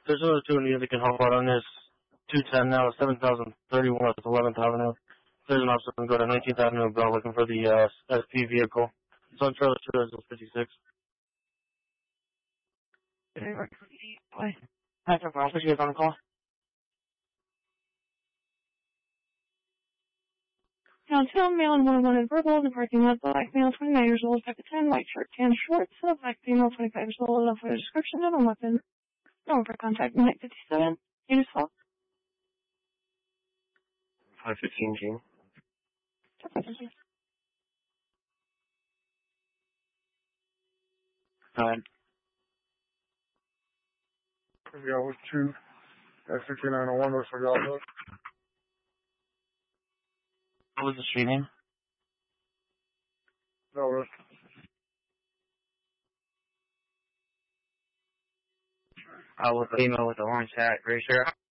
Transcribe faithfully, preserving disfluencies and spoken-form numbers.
There's another two in here that can help out on this. two ten now, seven thousand thirty-one at eleventh Avenue. There's an officer can go to nineteenth Avenue Bell looking for the uh, S P vehicle. It's on trailer two fifty-six. Hi, I'll put you guys on the call. Now, two male and one woman verbal in the parking lot. Black male, twenty-nine years old, five to ten, white shirt, tan shorts. Black female, twenty-five years old, enough for a description of a weapon. No for contact, Unit fifty-seven. Unit twelve. five fifteen, Gene. Alright. Yeah, with two at fifty-nine oh one, what's for y'all? What was the street name? No, Uh, with the female with the orange hat, pretty sure.